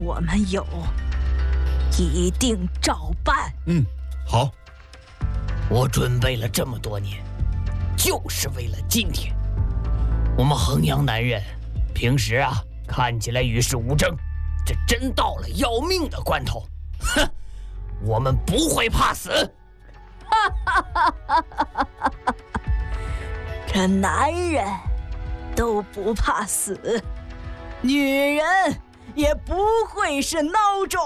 我们有，一定照办。 好。 我准备了这么多年，就是为了今天。我们衡阳男人平时看起来与世无争，这真到了要命的关头，哼，我们不会怕死。 这男人都不怕死，女人也不会是孬种。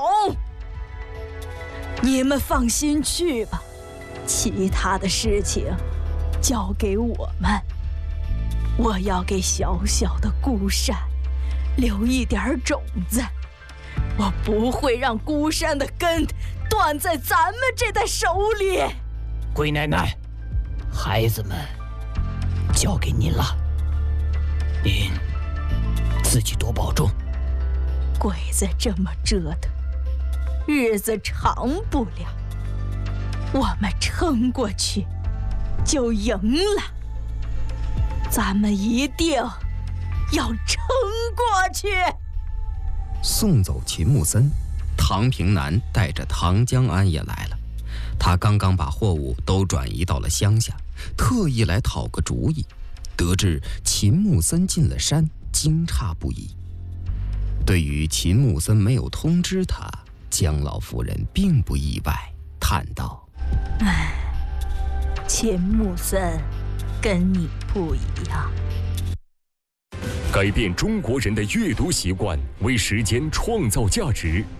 你们放心去吧，其他的事情交给我们。我要给小小的孤山留一点种子，我不会让孤山的根断在咱们这代手里。 龟奶奶，孩子们交给您了，您自己多保重。 鬼子这么折腾，日子长不了，我们撑过去就赢了。咱们一定要撑过去。 送走秦木森，唐平南带着唐江安也来了。他刚刚把货物都转移到了乡下，特意来讨个主意。得知秦木森进了山，惊诧不已。对于秦木森没有通知他，江老夫人并不意外，叹道： 秦木森跟你不一样。 改变中国人的阅读习惯，为时间创造价值。